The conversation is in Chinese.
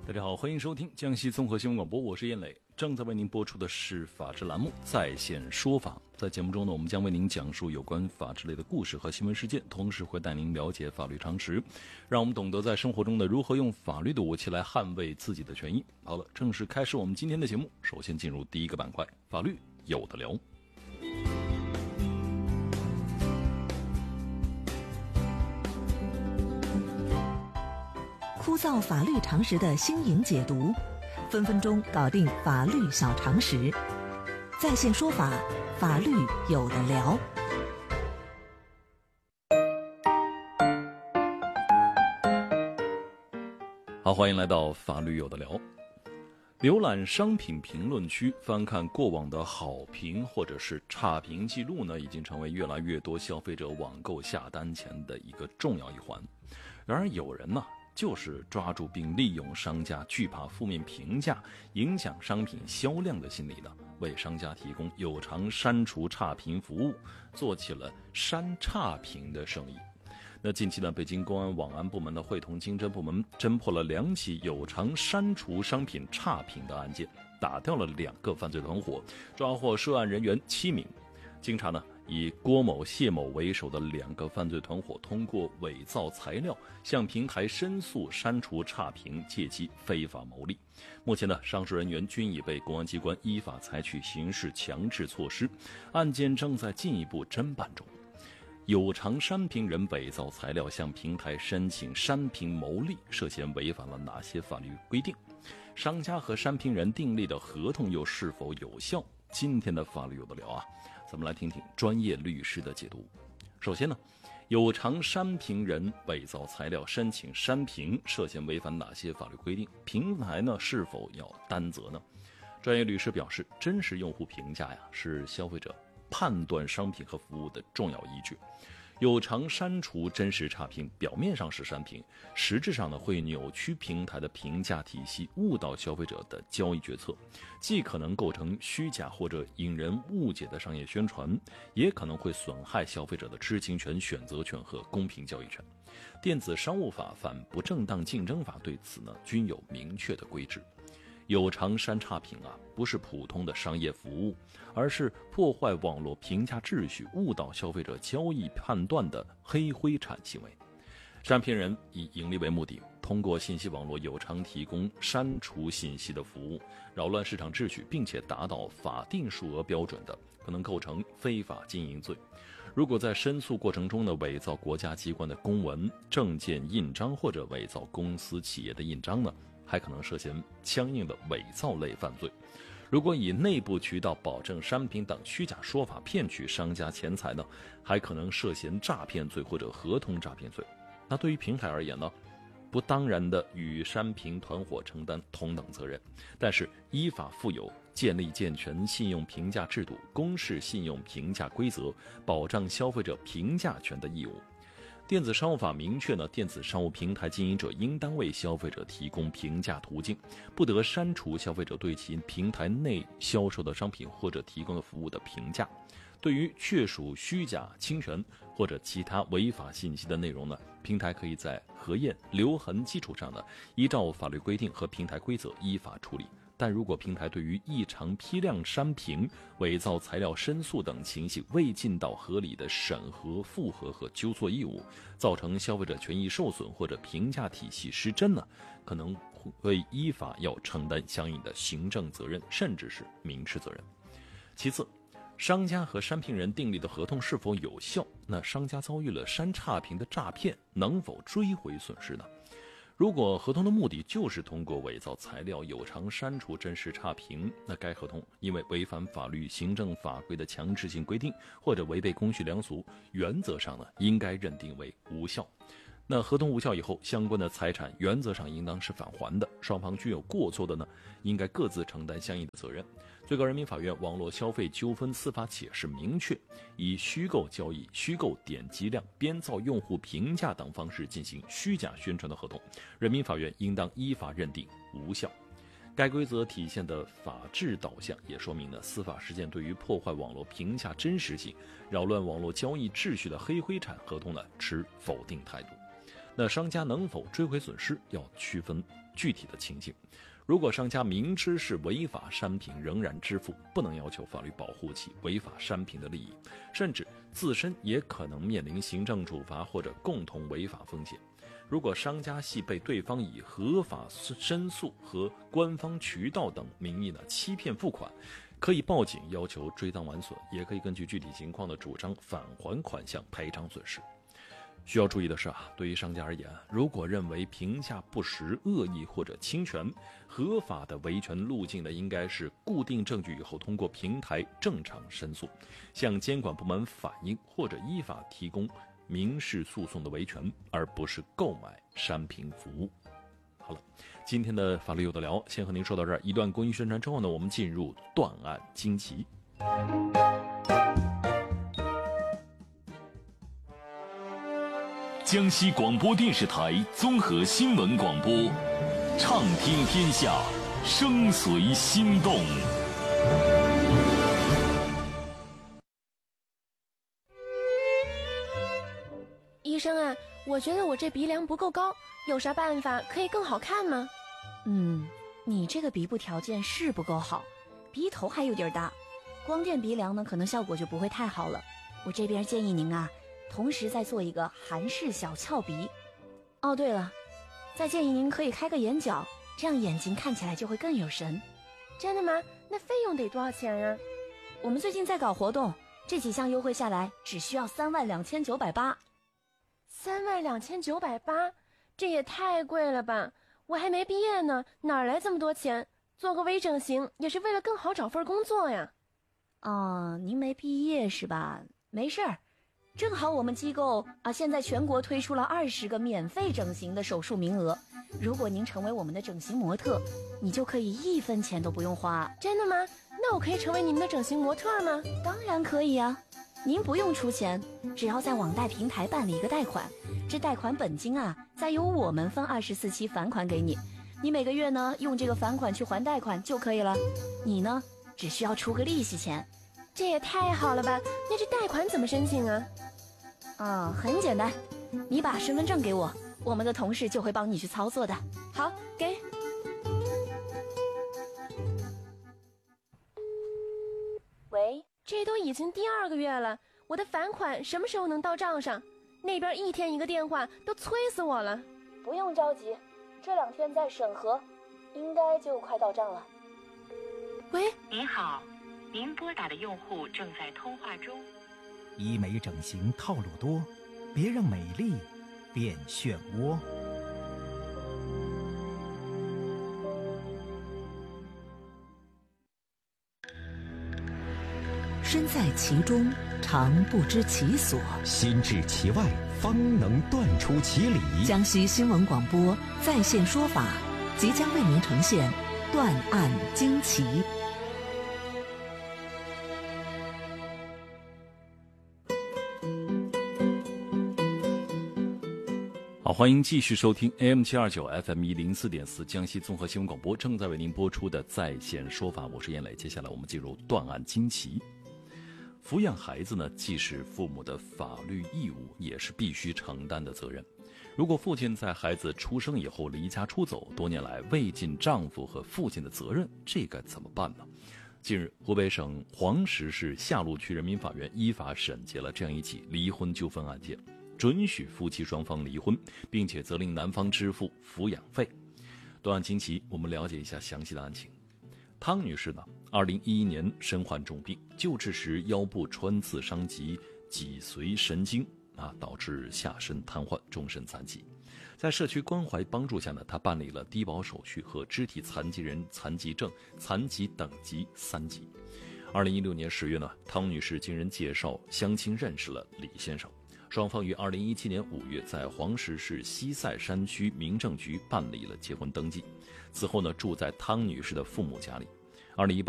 大家好，欢迎收听江西综合新闻广播，我是燕磊，正在为您播出的是法治栏目在线说法。在节目中呢，我们将为您讲述有关法治类的故事和新闻事件，同时会带您了解法律常识，让我们懂得在生活中的如何用法律的武器来捍卫自己的权益。好了，正式开始我们今天的节目，首先进入第一个板块，法律有的聊。 枯燥法律常识的新颖解读，分分钟搞定法律小常识。在线说法，法律有的聊。 好，欢迎来到法律有的聊。浏览商品评论区，翻看过往的好评或者是差评记录呢，已经成为越来越多消费者网购下单前的一个重要一环。然而有人呢，就是抓住并利用商家惧怕负面评价影响商品销量的心理呢，为商家提供有偿删除差评服务，做起了删差评的生意。那近期呢，北京公安网安部门呢会同经侦部门侦破了2起有偿删除商品差评的案件，打掉了2个犯罪团伙，抓获涉案人员7名。经查呢，以郭某、谢某为首的2个犯罪团伙，通过伪造材料向平台申诉删除差评，借机非法牟利。目前呢，上述人员均已被公安机关依法采取刑事强制措施，案件正在进一步侦办中。有偿删评人伪造材料向平台申请删评牟利，涉嫌违反了哪些法律规定？商家和删评人订立的合同又是否有效？今天的法律有的聊啊，咱们来听听专业律师的解读。首先呢，有偿删评人伪造材料申请删评，涉嫌违反哪些法律规定？平台呢是否要担责呢？专业律师表示，真实用户评价呀是消费者判断商品和服务的重要依据。有偿删除真实差评，表面上是删评，实质上呢会扭曲平台的评价体系，误导消费者的交易决策，既可能构成虚假或者引人误解的商业宣传，也可能会损害消费者的知情权、选择权和公平交易权。电子商务法反不正当竞争法对此呢均有明确的规制。有偿删差评啊，不是普通的商业服务，而是破坏网络评价秩序、误导消费者交易判断的黑灰产行为。删评人以盈利为目的，通过信息网络有偿提供删除信息的服务，扰乱市场秩序，并且达到法定数额标准的，可能构成非法经营罪。如果在申诉过程中呢，伪造国家机关的公文、证件印章或者伪造公司企业的印章呢，还可能涉嫌相应的伪造类犯罪。如果以内部渠道保证删评等虚假说法骗取商家钱财呢，还可能涉嫌诈骗罪或者合同诈骗罪。那对于平台而言呢，不当然的与删评团伙承担同等责任，但是依法负有建立健全信用评价制度、公示信用评价规则、保障消费者评价权的义务。电子商务法明确呢，电子商务平台经营者应当为消费者提供评价途径，不得删除消费者对其平台内销售的商品或者提供的服务的评价。对于确属虚假、侵权或者其他违法信息的内容呢，平台可以在核验、留痕基础上呢，依照法律规定和平台规则依法处理。但如果平台对于异常批量删评、伪造材料申诉等情形未尽到合理的审核、复核和纠错义务，造成消费者权益受损或者评价体系失真呢，可能会依法要承担相应的行政责任，甚至是民事责任。其次，商家和删评人订立的合同是否有效？那商家遭遇了删差评的诈骗，能否追回损失呢？如果合同的目的就是通过伪造材料有偿删除真实差评，那该合同因为违反法律、行政法规的强制性规定，或者违背公序良俗，原则上呢应该认定为无效。那合同无效以后，相关的财产原则上应当是返还的，双方具有过错的呢，应该各自承担相应的责任。最高人民法院网络消费纠纷司法解释明确，以虚构交易、虚构点击量、编造用户评价等方式进行虚假宣传的合同，人民法院应当依法认定无效。该规则体现的法治导向，也说明了司法实践对于破坏网络评价真实性、扰乱网络交易秩序的黑灰产合同呢持否定态度。 那商家能否追回损失，要区分具体的情境。如果商家明知是违法商品仍然支付，不能要求法律保护其违法商品的利益，甚至自身也可能面临行政处罚或者共同违法风险。如果商家系被对方以合法申诉和官方渠道等名义欺骗付款，可以报警要求追赃完损，也可以根据具体情况的主张返还款项赔偿损失。需要注意的是对于商家而言，如果认为评价不实、恶意或者侵权，合法的维权路径应该是固定证据以后通过平台正常申诉，向监管部门反映或者依法提供民事诉讼的维权，而不是购买商品服务。好了，今天的法律有的聊先和您说到这儿，一段公益宣传之后我们进入断案惊奇。 江西广播电视台综合新闻广播，畅听天下，声随心动。 医生啊，我觉得我这鼻梁不够高，有啥办法可以更好看吗？ 你这个鼻部条件是不够好，鼻头还有点大，光垫鼻梁呢，可能效果就不会太好了。我这边建议您同时再做一个韩式小翘鼻。哦，对了，再建议您可以开个眼角，这样眼睛看起来就会更有神。 真的吗？那费用得多少钱啊？ 我们最近在搞活动，这几项优惠下来只需要32980。 32980，这也太贵了吧！我还没毕业呢，哪来这么多钱？做个微整形也是为了更好找份工作呀。 您没毕业是吧？没事儿。正好我们机构现在全国推出了20个免费整形的手术名额，如果您成为我们的整形模特，你就可以1分钱都不用花。 真的吗？那我可以成为你们的整形模特吗？ 当然可以啊，您不用出钱，只要在网贷平台办理一个贷款，这贷款本金再由我们分24期返款给你，你每个月呢用这个返款去还贷款就可以了，你呢只需要出个利息钱。 这也太好了吧！那这贷款怎么申请啊？ 很简单，你把身份证给我，我们的同事就会帮你去操作的。 好，给。 喂， 这都已经第2个月了，我的返款什么时候能到账上？那边1天1个电话，都催死我了。 不用着急，这2天在审核，应该就快到账了。 喂， 您好，您拨打的用户正在通话中。 医美整形套路多，别让美丽变漩涡。 身在其中，常不知其所； 心至其外，方能断出其理。 江西新闻广播在线说法即将为您呈现断案惊奇。 好，欢迎继续收听 AM729 FM104.4 江西综合新闻广播正在为您播出的在线说法，我是燕磊。接下来我们进入断案惊奇。抚养孩子呢，既是父母的法律义务，也是必须承担的责任。如果父亲在孩子出生以后离家出走，多年来未尽丈夫和父亲的责任，这该怎么办呢？近日，湖北省黄石市下路区人民法院依法审结了这样一起离婚纠纷案件，准许夫妻双方离婚，并且责令男方支付抚养费。断案惊奇，我们了解一下详细的案情。汤女士呢，2011年身患重病，救治时腰部穿刺伤及脊髓神经导致下身瘫痪，终身残疾。在社区关怀帮助下呢，她办理了低保手续和肢体残疾人残疾证残疾等级3级。2016年10月呢，汤女士经人介绍相亲认识了李先生，双方于2017年5月在黄石市西塞山区民政局办理了结婚登记。此后呢，住在汤女士的父母家里。2018